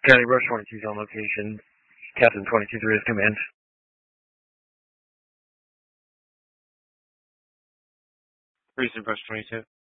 County Brush 22 is on location. Captain 22-3 is command. Recent Brush 22.